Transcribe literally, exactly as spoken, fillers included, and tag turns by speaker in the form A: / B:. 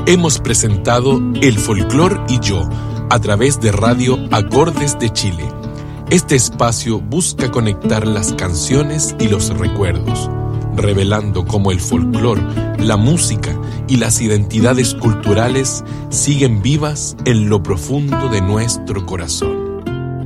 A: Hemos presentado El Folclor y Yo a través de Radio Acordes de Chile. Este espacio busca conectar las canciones y los recuerdos, revelando cómo el folclor, la música y las identidades culturales siguen vivas en lo profundo de nuestro corazón.